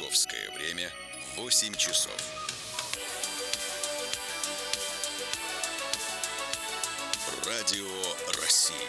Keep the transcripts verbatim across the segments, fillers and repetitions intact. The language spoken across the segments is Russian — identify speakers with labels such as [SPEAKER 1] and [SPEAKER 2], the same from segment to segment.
[SPEAKER 1] Московское время восемь часов. Радио России.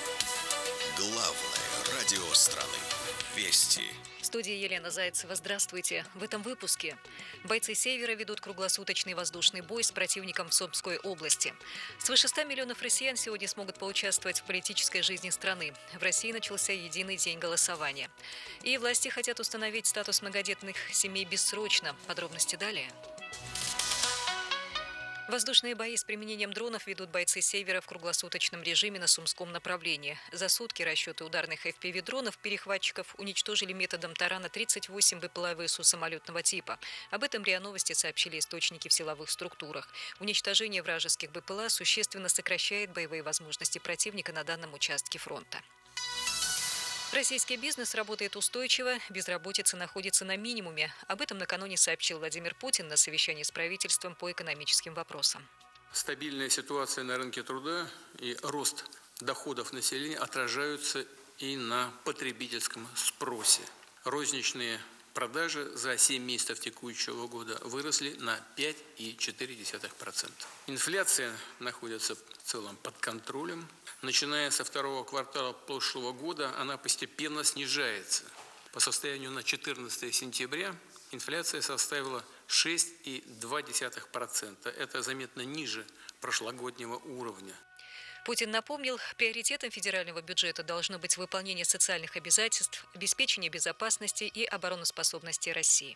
[SPEAKER 1] Главное радио страны. Вести.
[SPEAKER 2] В студии Елена Зайцева. Здравствуйте. В этом выпуске. Бойцы Севера ведут круглосуточный воздушный бой с противником в Сомской области. Свыше ста миллионов россиян сегодня смогут поучаствовать в политической жизни страны. В России начался единый день голосования. И власти хотят установить статус многодетных семей бессрочно. Подробности далее. Воздушные бои с применением дронов ведут бойцы Севера в круглосуточном режиме на Сумском направлении. За сутки расчеты ударных эф пи ви-дронов перехватчиков уничтожили методом тарана тридцать восемь БПЛА ВСУ самолетного типа. Об этом РИА Новости сообщили источники в силовых структурах. Уничтожение вражеских БПЛА существенно сокращает боевые возможности противника на данном участке фронта. Российский бизнес работает устойчиво, безработица находится на минимуме. Об этом накануне сообщил Владимир Путин на совещании с правительством по экономическим вопросам.
[SPEAKER 3] Стабильная ситуация на рынке труда и рост доходов населения отражаются и на потребительском спросе. Розничные продажи за семь месяцев текущего года выросли на пять целых четыре десятых процента. Инфляция находится в целом под контролем. Начиная со второго квартала прошлого года она постепенно снижается. По состоянию на четырнадцатое сентября инфляция составила шесть целых два десятых процента. Это заметно ниже прошлогоднего уровня.
[SPEAKER 2] Путин напомнил, приоритетом федерального бюджета должно быть выполнение социальных обязательств, обеспечение безопасности и обороноспособности России.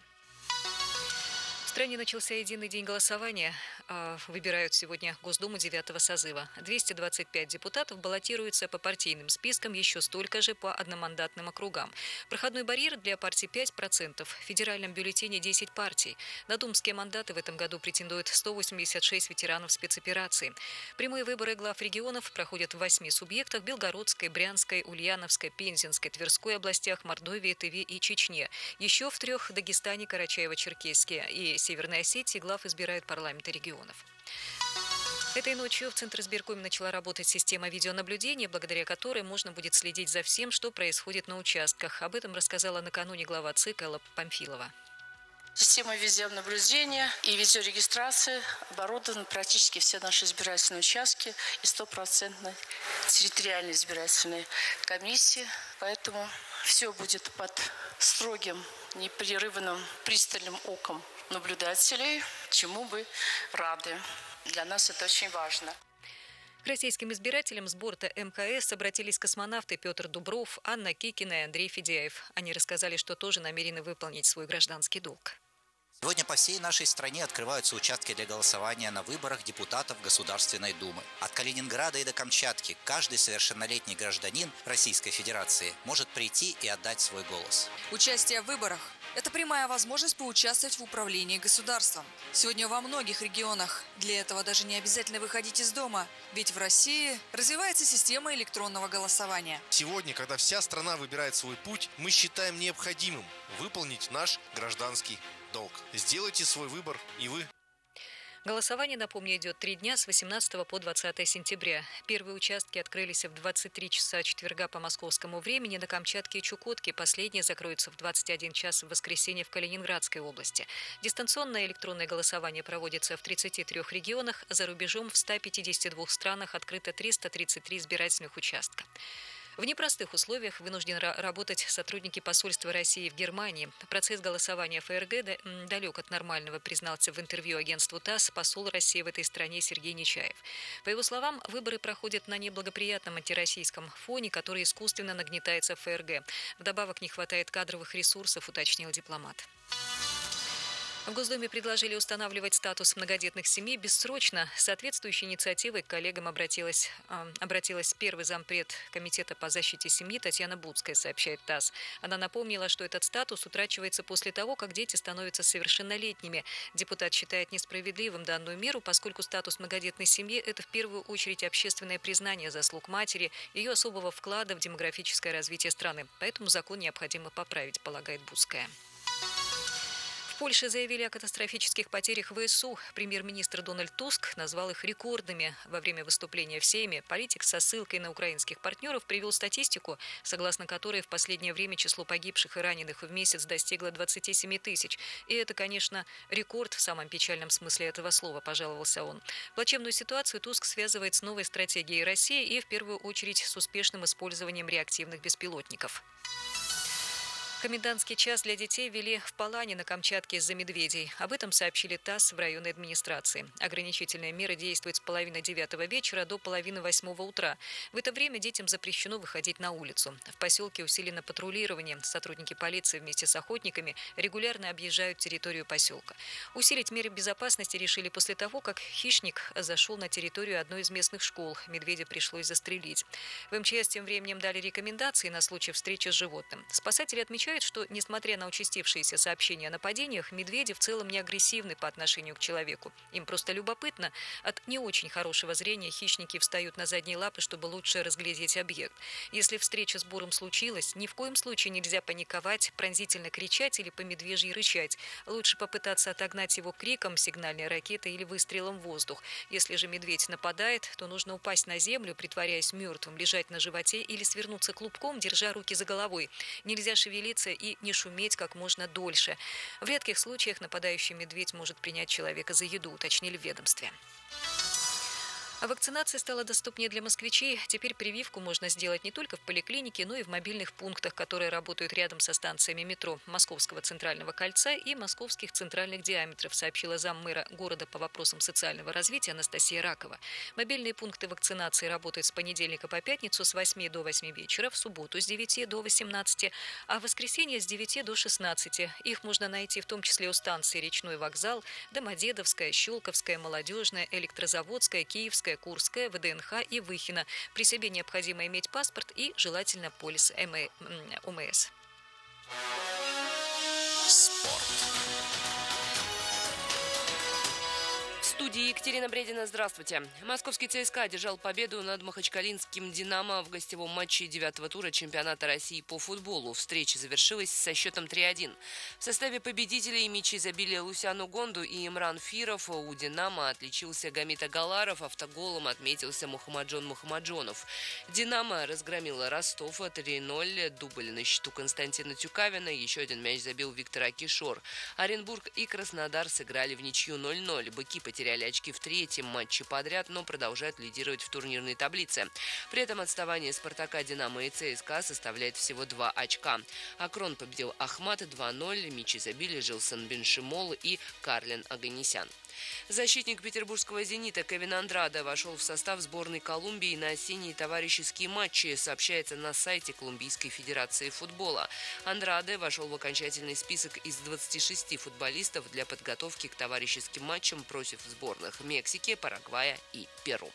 [SPEAKER 2] В стране начался единый день голосования. Выбирают сегодня Госдуму девятого созыва. двести двадцать пять депутатов баллотируются по партийным спискам, еще столько же по одномандатным округам. Проходной барьер для партий пять процентов. В федеральном бюллетене десять партий. На думские мандаты в этом году претендуют сто восемьдесят шесть ветеранов спецоперации. Прямые выборы глав регионов проходят в восьми субъектах: Белгородской, Брянской, Ульяновской, Пензенской, Тверской областях, Мордовии, Тыве и Чечне. Еще в трех – Дагестане, Карачаево-Черкеске и Северной Осетии глав избирают парламенты регионов. Этой ночью в Центризбиркоме начала работать система видеонаблюдения, благодаря которой можно будет следить за всем, что происходит на участках. Об этом рассказала накануне глава ЦИК Элла Памфилова.
[SPEAKER 4] Система видеонаблюдения и видеорегистрации оборудованы практически все наши избирательные участки и стопроцентной территориальной избирательной комиссии. Поэтому все будет под строгим, непрерывным, пристальным оком наблюдателей, чему бы рады. Для нас это очень важно.
[SPEAKER 2] К российским избирателям с борта эм ка эс обратились космонавты Петр Дубров, Анна Кикина и Андрей Федяев. Они рассказали, что тоже намерены выполнить свой гражданский долг.
[SPEAKER 5] Сегодня по всей нашей стране открываются участки для голосования на выборах депутатов Государственной Думы. От Калининграда и до Камчатки каждый совершеннолетний гражданин Российской Федерации может прийти и отдать свой голос.
[SPEAKER 6] Участие в выборах – это прямая возможность поучаствовать в управлении государством. Сегодня во многих регионах для этого даже не обязательно выходить из дома, ведь в России развивается система электронного голосования.
[SPEAKER 7] Сегодня, когда вся страна выбирает свой путь, мы считаем необходимым выполнить наш гражданский долг. Сделайте свой выбор и вы.
[SPEAKER 2] Голосование, напомню, идет три дня с восемнадцатого по двадцатое сентября. Первые участки открылись в двадцать три часа четверга по московскому времени на Камчатке и Чукотке. Последние закроются в двадцать один час в воскресенье в Калининградской области. Дистанционное электронное голосование проводится в тридцати трёх регионах. За рубежом в ста пятидесяти двух странах открыто триста тридцать три избирательных участка. В непростых условиях вынуждены работать сотрудники посольства России в Германии. Процесс голосования эф эр гэ далек от нормального, признался в интервью агентству ТАСС посол России в этой стране Сергей Нечаев. По его словам, выборы проходят на неблагоприятном антироссийском фоне, который искусственно нагнетается эф эр гэ. Вдобавок не хватает кадровых ресурсов, уточнил дипломат. В Госдуме предложили устанавливать статус многодетных семей бессрочно. С соответствующей инициативой к коллегам обратилась, э, обратилась первый зампред Комитета по защите семьи Татьяна Буцкая, сообщает ТАСС. Она напомнила, что этот статус утрачивается после того, как дети становятся совершеннолетними. Депутат считает несправедливым данную меру, поскольку статус многодетной семьи – это в первую очередь общественное признание заслуг матери, ее особого вклада в демографическое развитие страны. Поэтому закон необходимо поправить, полагает Буцкая. В Польше заявили о катастрофических потерях ВСУ. Премьер-министр Дональд Туск назвал их рекордными. Во время выступления в Сейме политик со ссылкой на украинских партнеров привел статистику, согласно которой в последнее время число погибших и раненых в месяц достигло двадцати семи тысяч. И это, конечно, рекорд в самом печальном смысле этого слова, пожаловался он. Плачевную ситуацию Туск связывает с новой стратегией России и, в первую очередь, с успешным использованием реактивных беспилотников. Комендантский час для детей ввели в Палане на Камчатке из-за медведей. Об этом сообщили ТАСС в районной администрации. Ограничительная мера действует с половины девятого вечера до половины восьмого утра. В это время детям запрещено выходить на улицу. В поселке усилено патрулирование. Сотрудники полиции вместе с охотниками регулярно объезжают территорию поселка. Усилить меры безопасности решили после того, как хищник зашел на территорию одной из местных школ. Медведя пришлось застрелить. В МЧС тем временем дали рекомендации на случай встречи с животным. Спасатели отмечают, что, несмотря на участившиеся сообщения о нападениях, медведи в целом не агрессивны по отношению к человеку. Им просто любопытно. От не очень хорошего зрения хищники встают на задние лапы, чтобы лучше разглядеть объект. Если встреча с буром случилась, ни в коем случае нельзя паниковать, пронзительно кричать или по медвежьи рычать. Лучше попытаться отогнать его криком, сигнальной ракетой или выстрелом в воздух. Если же медведь нападает, то нужно упасть на землю, притворяясь мертвым, лежать на животе или свернуться клубком, держа руки за головой. Нельзя шевелиться и не шуметь как можно дольше. В редких случаях нападающий медведь может принять человека за еду, уточнили в ведомстве. А вакцинация стала доступнее для москвичей. Теперь прививку можно сделать не только в поликлинике, но и в мобильных пунктах, которые работают рядом со станциями метро Московского центрального кольца и московских центральных диаметров, сообщила заммэра города по вопросам социального развития Анастасия Ракова. Мобильные пункты вакцинации работают с понедельника по пятницу с восьми до восьми вечера, в субботу с девяти до восемнадцати, а в воскресенье с девяти до шестнадцати. Их можно найти в том числе у станции Речной вокзал, Домодедовская, Щелковская, Молодежная, Электрозаводская, Киевская, Курская, ВДНХ и Выхино. При себе необходимо иметь паспорт и желательно полис ОМС.
[SPEAKER 1] Спорт.
[SPEAKER 8] В студии Екатерина Бредина. Здравствуйте. Московский ЦСКА одержал победу над махачкалинским «Динамо» в гостевом матче девятого тура чемпионата России по футболу. Встреча завершилась со счетом три один. В составе победителей мячи забили Лусяну Гонду и Имран Фиров. У «Динамо» отличился Гамит Агаларов, автоголом отметился Мухаммаджон Мухаммаджонов. «Динамо» разгромила Ростов три ноль. Дубль на счету Константина Тюкавина. Еще один мяч забил Виктор Акишор. Оренбург и Краснодар сыграли в ничью ноль ноль. Быки потеряли очки в третьем матче подряд, но продолжают лидировать в турнирной таблице. При этом отставание «Спартака», «Динамо» и ЦСКА составляет всего два очка. Акрон победил Ахмат два ноль, мячи забили Жилсон Беншимол и Карлин Аганесян. Защитник петербургского «Зенита» Кевин Андраде вошел в состав сборной Колумбии на осенние товарищеские матчи, сообщается на сайте Колумбийской федерации футбола. Андраде вошел в окончательный список из двадцати шести футболистов для подготовки к товарищеским матчам против сборных Мексики, Парагвая и Перу.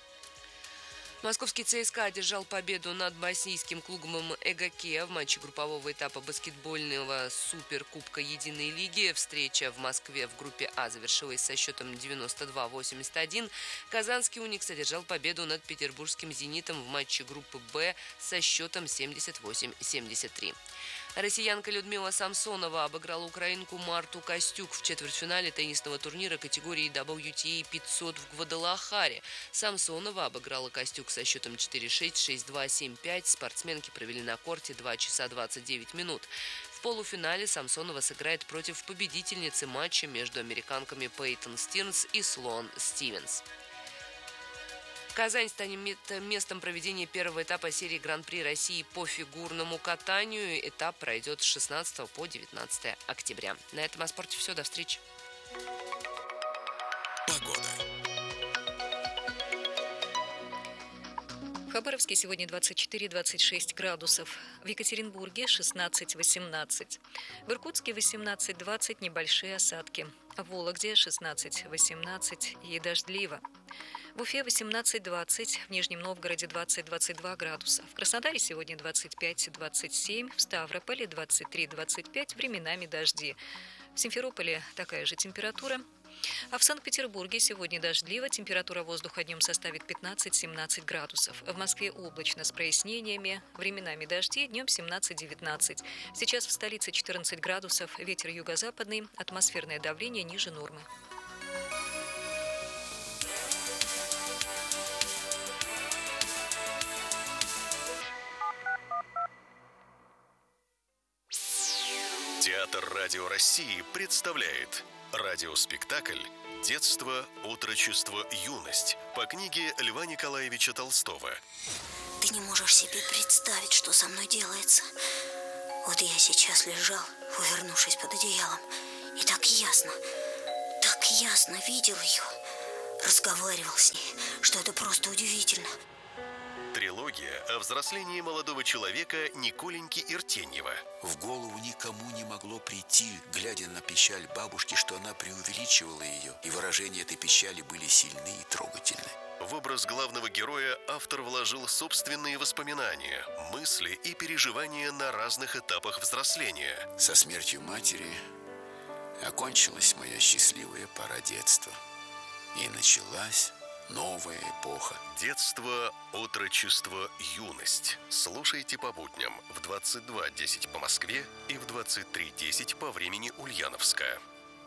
[SPEAKER 8] Московский ЦСКА одержал победу над боснийским клубом ЭГК в матче группового этапа баскетбольного суперкубка Единой лиги. Встреча в Москве в группе А завершилась со счетом девяносто два восемьдесят один. Казанский «Уникс» одержал победу над петербургским «Зенитом» в матче группы Б со счетом семьдесят восемь семьдесят три. Россиянка Людмила Самсонова обыграла украинку Марту Костюк в четвертьфинале теннисного турнира категории дабл ю ти эй пятьсот в Гвадалахаре. Самсонова обыграла Костюк со счетом четыре шесть, шесть два, семь пять. Спортсменки провели на корте два часа двадцать девять минут. В полуфинале Самсонова сыграет против победительницы матча между американками Пейтон Стирнс и Слоан Стивенс. Казань станет местом проведения первого этапа серии Гран-при России по фигурному катанию. Этап пройдет с шестнадцатого по девятнадцатое октября. На этом о спорте все. До встречи.
[SPEAKER 1] Погода.
[SPEAKER 2] В Хабаровске сегодня двадцать четыре - двадцать шесть градусов. В Екатеринбурге шестнадцать - восемнадцать. В Иркутске восемнадцать - двадцать, небольшие осадки. В Вологде шестнадцать - восемнадцать и дождливо. В Уфе восемнадцать - двадцать, в Нижнем Новгороде двадцать - двадцать два градуса. В Краснодаре сегодня двадцать пять - двадцать семь, в Ставрополе двадцать три - двадцать пять, временами дожди. В Симферополе такая же температура. А в Санкт-Петербурге сегодня дождливо, температура воздуха днем составит пятнадцать-семнадцать градусов. В Москве облачно с прояснениями, временами дожди, днем семнадцать-девятнадцать. Сейчас в столице четырнадцать градусов, ветер юго-западный, атмосферное давление ниже нормы.
[SPEAKER 1] Театр «Радио России» представляет радиоспектакль «Детство, отрочество, юность» по книге Льва Николаевича Толстого.
[SPEAKER 9] Ты не можешь себе представить, что со мной делается. Вот я сейчас лежал, увернувшись под одеялом, и так ясно, так ясно видел ее, разговаривал с ней, что это просто удивительно.
[SPEAKER 1] Трилогия о взрослении молодого человека Николеньки Иртеньева.
[SPEAKER 10] В голову никому не могло прийти, глядя на печаль бабушки, что она преувеличивала ее, и выражения этой печали были сильны и трогательны.
[SPEAKER 1] В образ главного героя автор вложил собственные воспоминания, мысли и переживания на разных этапах взросления.
[SPEAKER 10] Со смертью матери окончилась моя счастливая пора детства. И началась новая эпоха.
[SPEAKER 1] Детство, отрочество, юность. Слушайте по будням в двадцать два десять по Москве и в двадцать три десять по времени Ульяновска.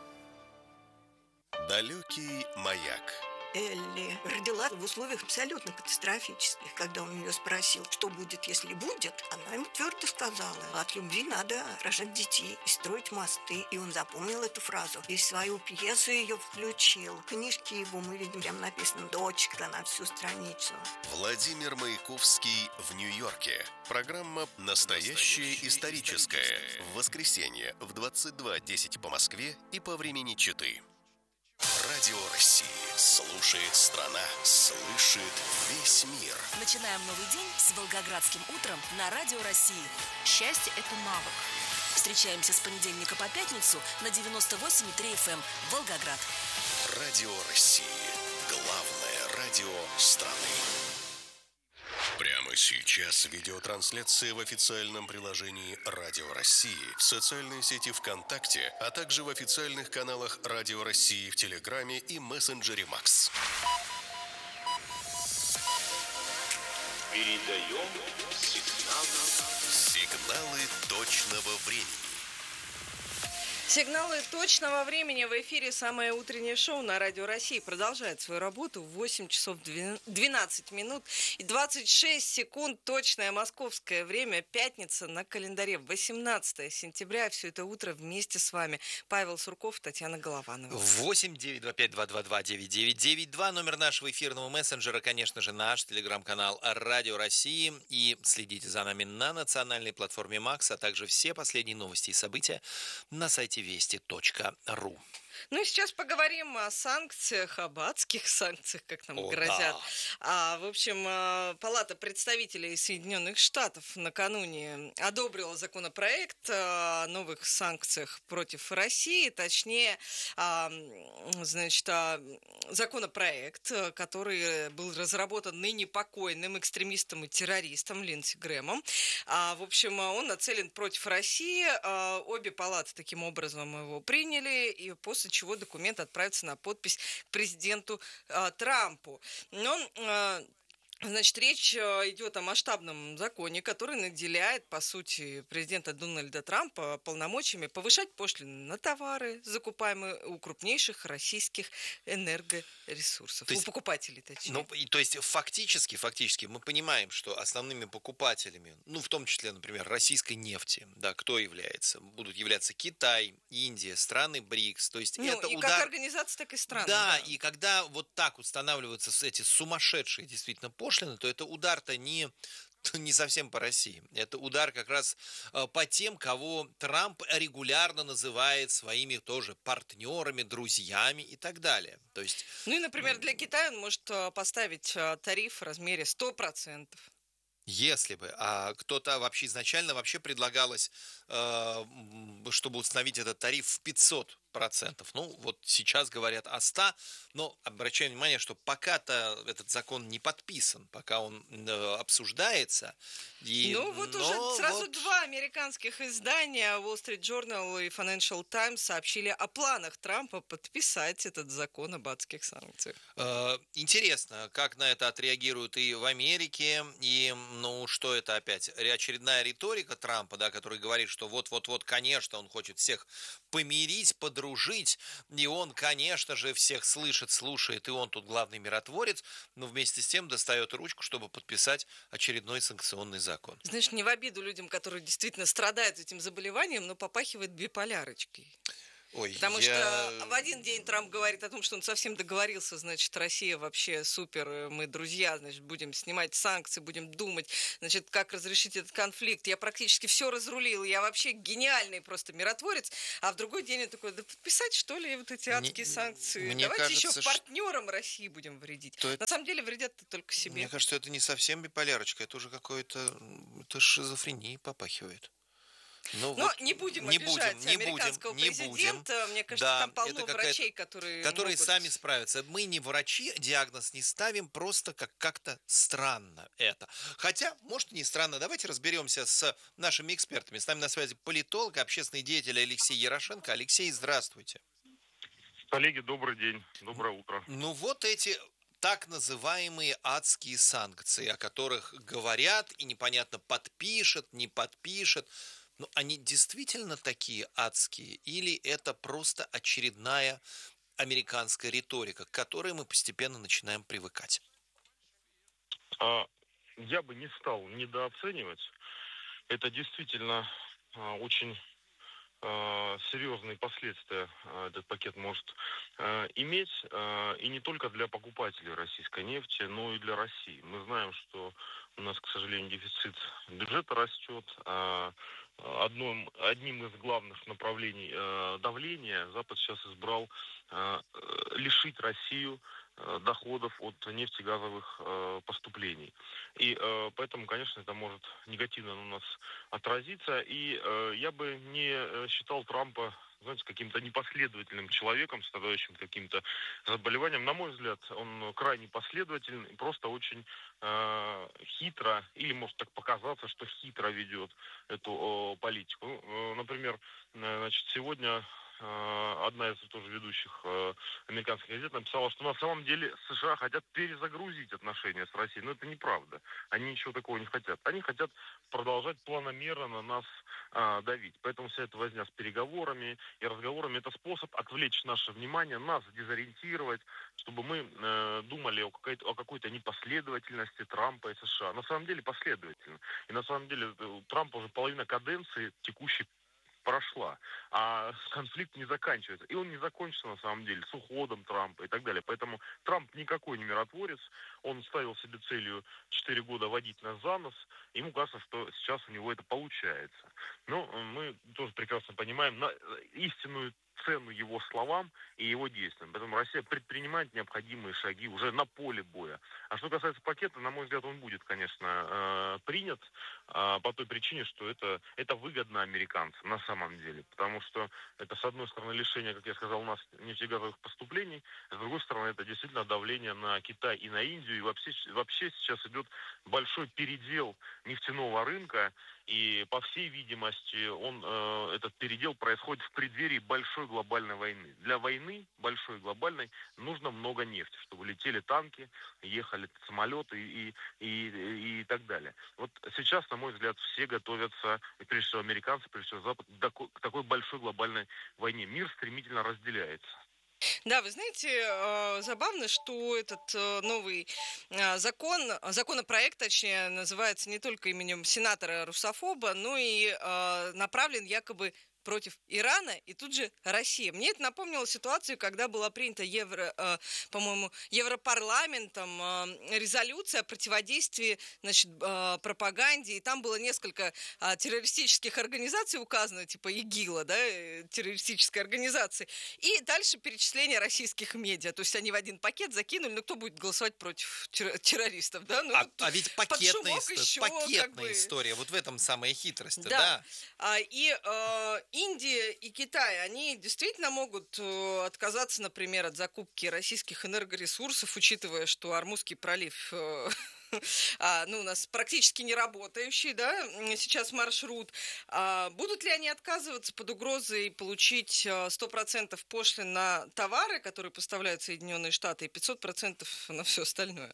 [SPEAKER 1] Далекий маяк.
[SPEAKER 11] Элли родила в условиях абсолютно катастрофических. Когда он ее спросил, что будет, если будет, она ему твердо сказала: от любви надо рожать детей и строить мосты. И он запомнил эту фразу и в свою пьесу ее включил. В книжке его мы видим, прям написано «Дочка» на всю страницу.
[SPEAKER 1] Владимир Маяковский в Нью-Йорке. Программа «Настоящее историческое». В воскресенье в двадцать два десять по Москве и по времени Читы. Радио России. Слушает страна, слышит весь мир.
[SPEAKER 12] Начинаем новый день с Волгоградским утром на Радио России. Счастье – это навык. Встречаемся с понедельника по пятницу на девяносто восемь и три эф эм Волгоград.
[SPEAKER 1] Радио России. Главное радио страны. Прямо сейчас видеотрансляция в официальном приложении Радио России, в социальной сети ВКонтакте, а также в официальных каналах Радио России в Телеграме и мессенджере Макс.
[SPEAKER 13] Передаем сигналы.
[SPEAKER 1] Сигналы точного времени.
[SPEAKER 14] Сигналы точного времени в эфире. Самое утреннее шоу на Радио России продолжает свою работу в восемь часов двенадцать минут и двадцать шесть секунд. Точное московское время. Пятница на календаре. восемнадцатое сентября. Все это утро вместе с вами Павел Сурков, Татьяна Голованова.
[SPEAKER 15] восемь девятьсот двадцать пять двести двадцать два девять девять девять два. Номер нашего эфирного мессенджера, конечно же, наш телеграм-канал Радио России. И следите за нами на национальной платформе Макс, а также все последние новости и события на сайте вести точка ру.
[SPEAKER 14] Ну и сейчас поговорим о санкциях, об адских санкциях, как нам
[SPEAKER 15] О,
[SPEAKER 14] грозят.
[SPEAKER 15] да.
[SPEAKER 14] А, в общем, Палата представителей Соединенных Штатов накануне одобрила законопроект о новых санкциях против России, точнее, значит, законопроект, который был разработан ныне покойным экстремистом и террористом Линдси Грэмом. А, в общем, он нацелен против России. А, обе палаты таким образом его приняли, и после чего документ отправится на подпись к президенту э, Трампу. Но э, Значит, речь идет о масштабном законе, который наделяет, по сути, президента Дональда Трампа полномочиями повышать пошлины на товары, закупаемые у крупнейших российских энергоресурсов, есть, у покупателей, точнее.
[SPEAKER 15] Ну, и, то есть, фактически, фактически мы понимаем, что основными покупателями, ну, в том числе, например, российской нефти, да, кто является? Будут являться Китай, Индия, страны БРИКС, то есть,
[SPEAKER 14] ну,
[SPEAKER 15] это
[SPEAKER 14] и
[SPEAKER 15] удар...
[SPEAKER 14] как организация, так и страны.
[SPEAKER 15] Да, да, и когда вот так устанавливаются эти сумасшедшие, действительно, пошлины, то это удар-то не, не совсем по России. Это удар как раз по тем, кого Трамп регулярно называет своими тоже партнерами, друзьями и так далее. То есть...
[SPEAKER 14] Ну и, например, для Китая он может поставить тариф в размере сто процентов.
[SPEAKER 15] Если бы. А кто-то вообще изначально вообще предлагалось чтобы установить этот тариф в пятьсот процентов. Ну, вот сейчас говорят о ста, но обращаю внимание, что пока-то этот закон не подписан, пока он э, обсуждается. И,
[SPEAKER 14] ну, вот
[SPEAKER 15] но
[SPEAKER 14] уже сразу
[SPEAKER 15] вот...
[SPEAKER 14] два американских издания, Wall Street Journal и Financial Times, сообщили о планах Трампа подписать этот закон об адских санкциях.
[SPEAKER 15] Э, интересно, как на это отреагируют и в Америке, и, ну, что это опять? Очередная риторика Трампа, да, который говорит, что вот-вот-вот, конечно, он хочет всех помирить, подружить, и он, конечно же, всех слышит, слушает, и он тут главный миротворец, но вместе с тем достает ручку, чтобы подписать очередной санкционный закон.
[SPEAKER 14] Знаешь, не в обиду людям, которые действительно страдают этим заболеванием, но попахивает биполярочкой.
[SPEAKER 15] Ой,
[SPEAKER 14] Потому
[SPEAKER 15] я...
[SPEAKER 14] что в один день Трамп говорит о том, что он совсем договорился, значит, Россия вообще супер, мы друзья, значит, будем снимать санкции, будем думать, значит, как разрешить этот конфликт. Я практически все разрулил, я вообще гениальный просто миротворец. А в другой день он такой, да подписать, что ли, вот эти адские мне, санкции?
[SPEAKER 15] Мне
[SPEAKER 14] Давайте
[SPEAKER 15] кажется,
[SPEAKER 14] еще партнерам России будем вредить. На это... самом деле вредят только себе.
[SPEAKER 15] Мне кажется, это не совсем биполярочка, это уже какое-то, это шизофрения попахивает.
[SPEAKER 14] Ну, Но вот не будем не обижать будем, не американского
[SPEAKER 15] будем,
[SPEAKER 14] президента.
[SPEAKER 15] Не будем.
[SPEAKER 14] Мне кажется,
[SPEAKER 15] да,
[SPEAKER 14] там полно врачей, которые
[SPEAKER 15] Которые
[SPEAKER 14] могут...
[SPEAKER 15] сами справятся. Мы не врачи, диагноз не ставим, просто как- как-то странно это. Хотя, может, не странно. Давайте разберемся с нашими экспертами. С нами на связи политолог, общественный деятель Алексей Ярошенко. Алексей, здравствуйте.
[SPEAKER 16] Коллеги, добрый день, доброе утро.
[SPEAKER 15] Ну вот эти... так называемые адские санкции, о которых говорят и непонятно, подпишет, не подпишет. Но они действительно такие адские? Или это просто очередная американская риторика, к которой мы постепенно начинаем привыкать?
[SPEAKER 16] А, я бы не стал недооценивать. Это действительно а, очень а, серьезные последствия а, этот пакет может а, иметь. А, и не только для покупателей российской нефти, но и для России. Мы знаем, что у нас, к сожалению, дефицит бюджета растет. А, Одном, одним из главных направлений э, давления Запад сейчас избрал э, лишить Россию э, доходов от нефтегазовых э, поступлений. И э, поэтому, конечно, это может негативно на нас отразиться. И э, я бы не считал Трампа, знаете, каким-то непоследовательным человеком, страдающим каким-то заболеванием. На мой взгляд, он крайне последовательный, просто очень э, хитро, или может так показаться, что хитро ведет эту э, политику. Э, например, э, значит, сегодня э, одна из тоже ведущих э, американских газет написала, что на самом деле США хотят перезагрузить отношения с Россией. Но это неправда. Они ничего такого не хотят. Они хотят продолжать планомерно на нас э, давить. Поэтому вся эта возня с переговорами и разговорами — это способ отвлечь наше внимание, нас дезориентировать, чтобы мы э, думали о какой-то, о какой-то непоследовательности Трампа и США. На самом деле последовательно. И на самом деле у Трампа уже половина каденции текущей прошла, а конфликт не заканчивается. И он не закончится, на самом деле, с уходом Трампа и так далее. Поэтому Трамп никакой не миротворец. Он ставил себе целью четыре года водить нас за нос. Ему кажется, что сейчас у него это получается. Но мы тоже прекрасно понимаем на истинную цену его словам и его действиям. Поэтому Россия предпринимает необходимые шаги уже на поле боя. А что касается пакета, на мой взгляд, он будет, конечно, принят по той причине, что это, это выгодно американцам на самом деле. Потому что это, с одной стороны, лишение, как я сказал, у нас нефтегазовых поступлений, с другой стороны, это действительно давление на Китай и на Индию. И вообще, вообще сейчас идет большой передел нефтяного рынка. И, по всей видимости, он, э, этот передел происходит в преддверии большой глобальной войны. Для войны, большой глобальной, нужно много нефти, чтобы летели танки, ехали самолеты и, и, и, и так далее. Вот сейчас, на мой взгляд, все готовятся, и прежде всего американцы, прежде всего Запад, к такой большой глобальной войне. Мир стремительно разделяется.
[SPEAKER 14] Да, вы знаете, забавно, что этот новый закон, законопроект, точнее, называется не только именем сенатора русофоба, но и направлен якобы против Ирана и тут же Россия. Мне это напомнило ситуацию, когда была принята евро, э, по-моему, Европарламентом э, резолюция о противодействии, значит, э, пропаганде, и там было несколько э, террористических организаций указано, типа ИГИЛа, да, террористической организации, и дальше перечисление российских медиа, то есть они в один пакет закинули, ну кто будет голосовать против террористов, да? Ну,
[SPEAKER 15] а,
[SPEAKER 14] вот
[SPEAKER 15] а ведь пакетная,
[SPEAKER 14] еще,
[SPEAKER 15] пакетная
[SPEAKER 14] как бы...
[SPEAKER 15] история, вот в этом самая хитрость, да?
[SPEAKER 14] Да, а, и э, Индия и Китай, они действительно могут э, отказаться, например, от закупки российских энергоресурсов, учитывая, что Ормузский пролив... Э, А, ну, у нас практически не работающий, да, сейчас маршрут. А, будут ли они отказываться под угрозой получить сто процентов пошлин на товары, которые поставляют Соединенные Штаты, и пятьсот процентов на все остальное?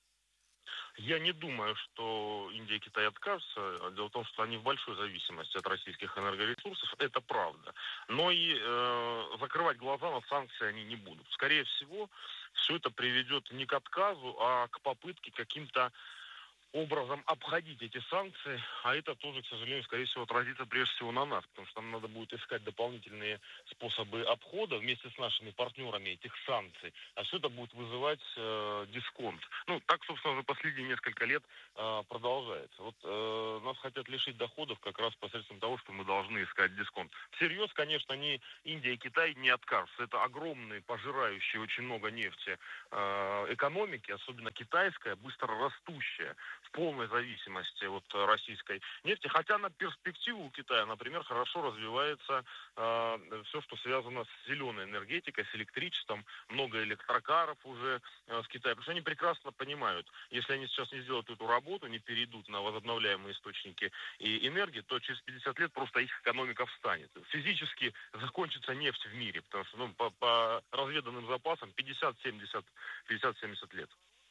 [SPEAKER 16] Я не думаю, что Индия и Китай откажутся. Дело в том, что они в большой зависимости от российских энергоресурсов. Это правда. Но и э, закрывать глаза на санкции они не будут. Скорее всего, все это приведет не к отказу, а к попытке каким-то образом обходить эти санкции, а это тоже, к сожалению, скорее всего, отразится прежде всего на нас, потому что нам надо будет искать дополнительные способы обхода вместе с нашими партнерами этих санкций, а все это будет вызывать э, дисконт. Ну, так, собственно, уже последние несколько лет э, продолжается. Вот э, нас хотят лишить доходов как раз посредством того, что мы должны искать дисконт. Всерьез, конечно, ни Индия и Китай не откажутся. Это огромные, пожирающие очень много нефти э, экономики, особенно китайская, быстро растущая, в полной зависимости от российской нефти, хотя на перспективу у Китая, например, хорошо развивается э, все, что связано с зеленой энергетикой, с электричеством, много электрокаров уже э, с Китая, потому что они прекрасно понимают, если они сейчас не сделают эту работу, не перейдут на возобновляемые источники и энергии, то через пятьдесят лет просто их экономика встанет. Физически закончится нефть в мире, потому что ну, по, по разведанным запасам пятьдесят-семьдесят лет.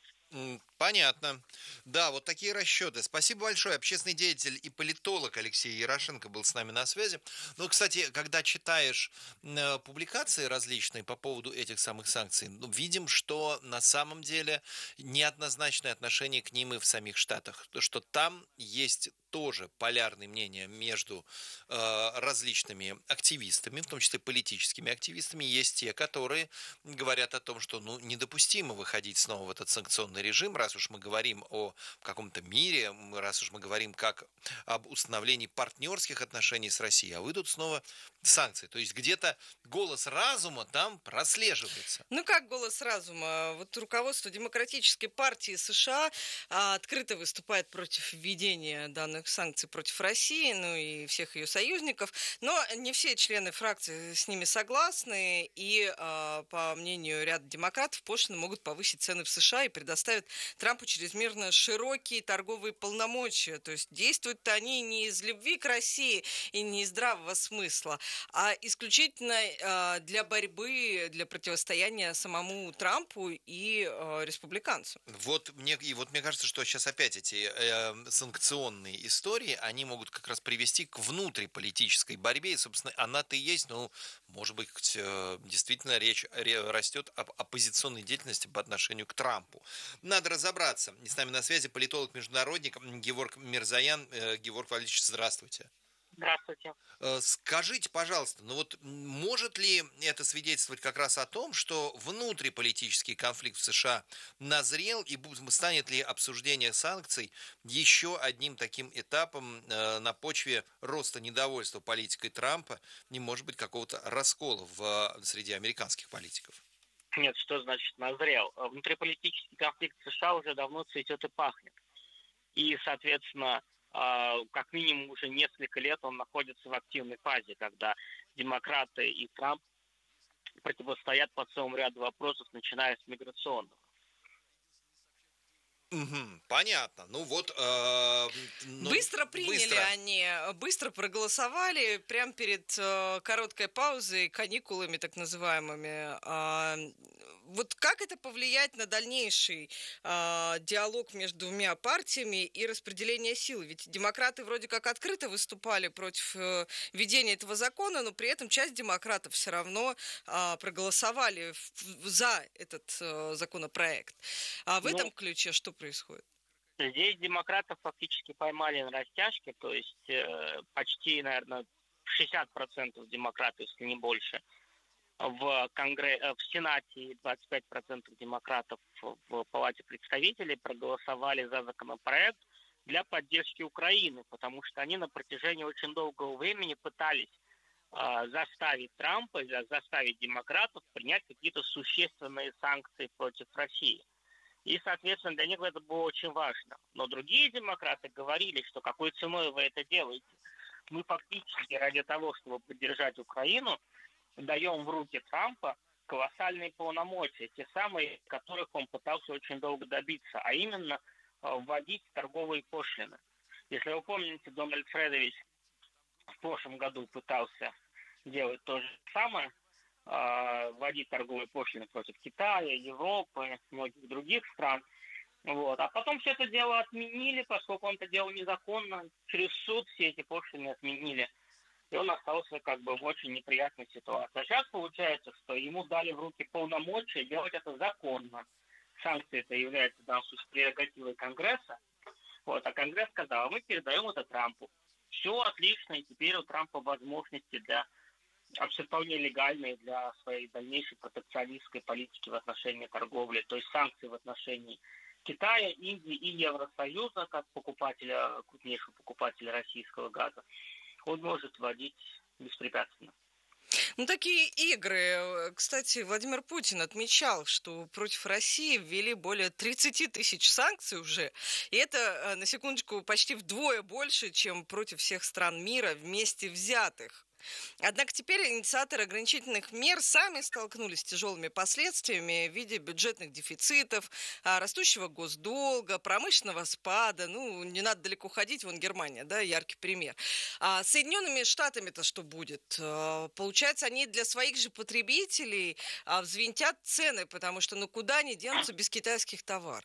[SPEAKER 15] Понятно. Да, вот такие расчеты. Спасибо большое. Общественный деятель и политолог Алексей Ярошенко был с нами на связи. Ну, кстати, когда читаешь э, публикации различные по поводу этих самых санкций, ну, видим, что на самом деле неоднозначное отношение к ним и в самих Штатах. Что там есть тоже полярные мнения между э, различными активистами, в том числе политическими активистами. Есть те, которые говорят о том, что ну, недопустимо выходить снова в этот санкционный режим, раз уж мы говорим о каком-то мире, раз уж мы говорим как об установлении партнерских отношений с Россией, а вы тут снова санкции. То есть где-то голос разума там прослеживается.
[SPEAKER 14] Ну как голос разума? Вот руководство Демократической партии США а, открыто выступает против введения данных санкций против России, ну и всех ее союзников, но не все члены фракции с ними согласны, и а, по мнению ряда демократов, пошлины могут повысить цены в США и предоставят Трампу чрезмерно широкие торговые полномочия. То есть действуют-то они не из любви к России и не из здравого смысла, а исключительно э, для борьбы, для противостояния самому Трампу и э, республиканцам.
[SPEAKER 15] Вот мне, и вот мне кажется, что сейчас опять эти э, санкционные истории, они могут как раз привести к внутриполитической борьбе, и, собственно, она-то и есть, ну, может быть, э, действительно речь растет об оппозиционной деятельности по отношению к Трампу. Надо разобраться. С нами на связи политолог-международник Геворг Мирзоян. Э, Геворг Валерьевич, здравствуйте.
[SPEAKER 17] Здравствуйте.
[SPEAKER 15] Скажите, пожалуйста, ну вот может ли это свидетельствовать как раз о том, что внутриполитический конфликт в США назрел, и станет ли обсуждение санкций еще одним таким этапом э, на почве роста недовольства политикой Трампа, не может быть какого-то раскола в, среди американских политиков?
[SPEAKER 17] Нет, что значит назрел? Внутриполитический конфликт в США уже давно цветет и пахнет. И, соответственно, как минимум уже несколько лет он находится в активной фазе, когда демократы и Трамп противостоят по целому ряду вопросов, начиная с миграционных.
[SPEAKER 15] Угу, понятно. Ну вот... Э, ну,
[SPEAKER 14] быстро приняли быстро. они, быстро проголосовали, прямо перед э, короткой паузой, каникулами так называемыми. Э, вот как это повлияет на дальнейший э, диалог между двумя партиями и распределение сил? Ведь демократы вроде как открыто выступали против э, введения этого закона, но при этом часть демократов все равно э, проголосовали в, за этот э, законопроект. А в ну... этом ключе что происходит?
[SPEAKER 17] Здесь демократов фактически поймали на растяжке, то есть э, почти, наверное, шестьдесят процентов демократов, если не больше, в, Конгресс, в Сенате и двадцать пять процентов демократов в Палате представителей проголосовали за законопроект для поддержки Украины, потому что они на протяжении очень долгого времени пытались э, заставить Трампа, заставить демократов принять какие-то существенные санкции против России. И, соответственно, для них это было очень важно. Но другие демократы говорили, что какой ценой вы это делаете. Мы фактически ради того, чтобы поддержать Украину, даем в руки Трампа колоссальные полномочия, те самые, которых он пытался очень долго добиться, а именно вводить торговые пошлины. Если вы помните, Дональд Фредович в прошлом году пытался делать то же самое, вводить торговые пошлины против Китая, Европы, многих других стран. Вот. А потом все это дело отменили, поскольку он это делал незаконно. Через суд все эти пошлины отменили. И он остался как бы в очень неприятной ситуации. А сейчас получается, что ему дали в руки полномочия делать это законно. Санкции это является в данном случае прерогативой Конгресса. Вот. А Конгресс сказал, мы передаем это Трампу. Все отлично, и теперь у Трампа возможности для абсолютно вполне легальные для своей дальнейшей протекционистской политики в отношении торговли, то есть санкции в отношении Китая, Индии и Евросоюза, как покупателя, крупнейшего покупателя российского газа, он может вводить беспрепятственно.
[SPEAKER 14] Ну, такие игры. Кстати, Владимир Путин отмечал, что против России ввели более тридцать тысяч санкций уже. И это, на секундочку, почти вдвое больше, чем против всех стран мира вместе взятых. Однако теперь инициаторы ограничительных мер сами столкнулись с тяжелыми последствиями в виде бюджетных дефицитов, растущего госдолга, промышленного спада. Ну, не надо далеко ходить, вон Германия, да, яркий пример. А с Соединенными Штатами-то что будет? Получается, они для своих же потребителей взвинтят цены, потому что ну куда они денутся без китайских товаров?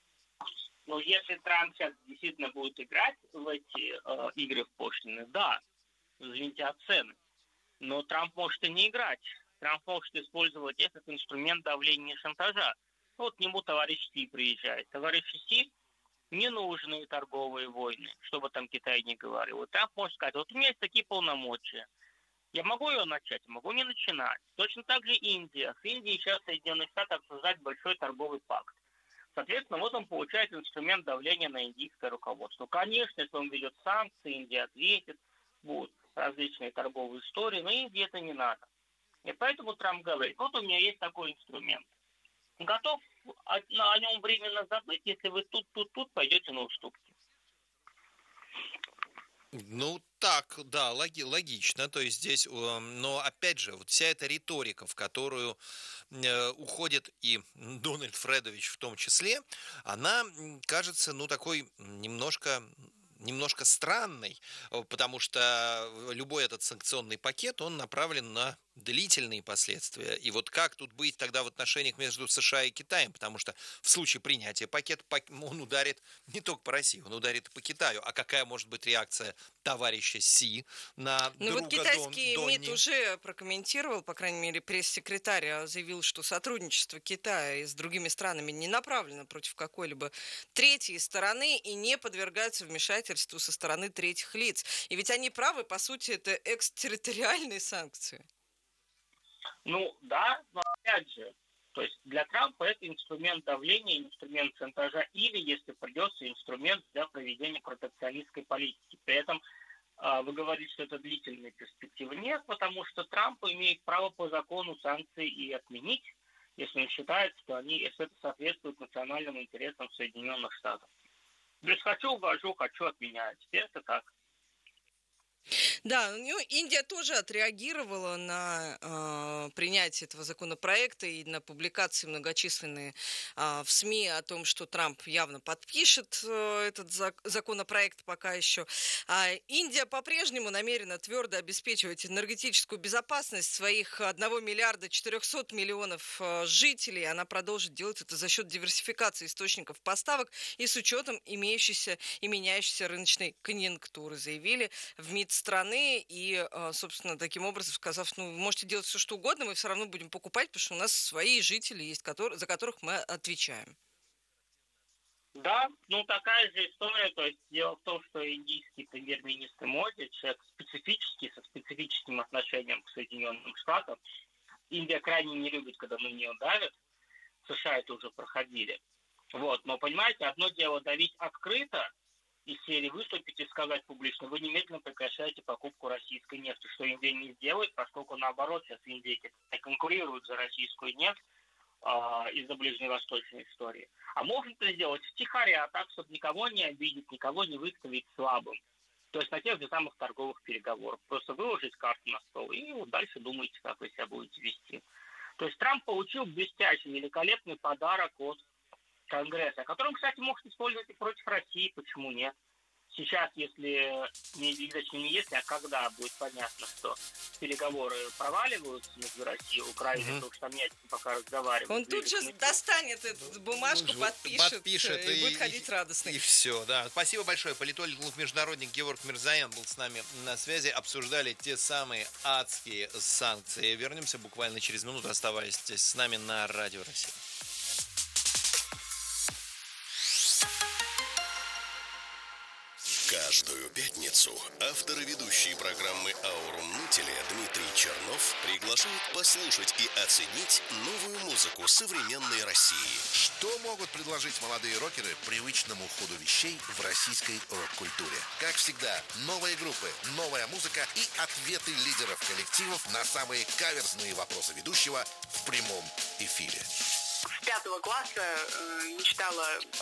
[SPEAKER 17] Ну, если Трамп сейчас действительно будет играть в эти э, игры в пошлины, да, взвинтят цены. Но Трамп может и не играть. Трамп может использовать этот инструмент давления и шантажа. Вот к нему товарищ Си приезжает. Товарищ Си не нужны торговые войны, чтобы там Китай не говорил. И Трамп может сказать, вот у меня есть такие полномочия. Я могу ее начать, могу не начинать. Точно так же Индия. С Индией сейчас Соединенные Штаты обсуждают большой торговый пакт. Соответственно, вот он получает инструмент давления на индийское руководство. Конечно, если он ведет санкции, Индия ответит, будут различные торговые истории, но Индии это не надо. И поэтому Трамп говорит, вот у меня есть такой инструмент. Готов о, о нем временно забыть, если вы тут, тут, тут пойдете на уступки.
[SPEAKER 15] Ну, так, да, логи, логично. То есть здесь, но опять же, вот вся эта риторика, в которую э, уходит и Дональд Фредович в том числе, она кажется, ну, такой немножко... немножко странной, потому что любой этот санкционный пакет, он направлен на длительные последствия. И вот как тут быть тогда в отношениях между США и Китаем? Потому что в случае принятия пакета он ударит не только по России, он ударит и по Китаю. А какая может быть реакция товарища Си на
[SPEAKER 14] ну
[SPEAKER 15] друга
[SPEAKER 14] вот китайский
[SPEAKER 15] Дон,
[SPEAKER 14] МИД уже прокомментировал, по крайней мере, пресс-секретарь заявил, что сотрудничество Китая с другими странами не направлено против какой-либо третьей стороны и не подвергается вмешательству со стороны третьих лиц. И ведь они правы, по сути, это экстерриториальные санкции.
[SPEAKER 17] Ну да, но опять же, то есть для Трампа это инструмент давления, инструмент шантажа или, если придется, инструмент для проведения протекционистской политики. При этом э, вы говорите, что это длительные перспективы. Нет, потому что Трамп имеет право по закону санкции и отменить, если он считает, что они, если это соответствует национальным интересам Соединенных Штатов. То есть хочу ввожу, хочу отменяю. Теперь это так.
[SPEAKER 14] Да, ну, Индия тоже отреагировала на э, принятие этого законопроекта и на публикации многочисленные э, в СМИ о том, что Трамп явно подпишет э, этот зак- законопроект пока еще. А Индия по-прежнему намерена твердо обеспечивать энергетическую безопасность своих одного миллиарда четырехсот миллионов э, жителей. Она продолжит делать это за счет диверсификации источников поставок и с учетом имеющейся и меняющейся рыночной конъюнктуры, заявили в МИД страны и, собственно, таким образом сказав, ну, вы можете делать все, что угодно, мы все равно будем покупать, потому что у нас свои жители есть, которые, за которых мы отвечаем.
[SPEAKER 17] Да, ну такая же история. То есть дело в том, что индийский премьер-министр Моди, человек специфический, со специфическим отношением к Соединенным Штатам. Индия крайне не любит, когда на нее давят. США это уже проходили. Вот. Но, понимаете, одно дело давить открыто, из серии выступить и сказать публично, вы немедленно прекращаете покупку российской нефти, что Индия не сделает, поскольку наоборот сейчас Индия конкурирует за российскую нефть э, из-за ближневосточной истории. А можно это сделать втихаря, так, чтобы никого не обидеть, никого не выставить слабым. То есть на тех же самых торговых переговорах. Просто выложить карту на стол и вот дальше думайте, как вы себя будете вести. То есть Трамп получил блестящий, великолепный подарок от Конгресса, который, кстати, может использовать и против России, почему нет. Сейчас, если, не, точнее, не если, а когда будет понятно, что переговоры проваливаются между Россией и Украиной, mm-hmm. то что там нет пока разговаривать.
[SPEAKER 14] Он тут же достанет эту бумажку, подпишет, подпишет и, и будет ходить радостный.
[SPEAKER 15] И все, да. Спасибо большое. Политолог-международник Георг Мирзоян был с нами на связи. Обсуждали те самые адские санкции. Вернемся буквально через минуту. Оставайтесь с нами на Радио Россия.
[SPEAKER 1] Каждую пятницу авторы ведущие программы «Аурум Нутели» Дмитрий Чернов приглашают послушать и оценить новую музыку современной России.
[SPEAKER 18] Что могут предложить молодые рокеры привычному ходу вещей в российской рок-культуре? Как всегда, новые группы, новая музыка и ответы лидеров коллективов на самые каверзные вопросы ведущего в прямом эфире.
[SPEAKER 19] С пятого класса э, мечтала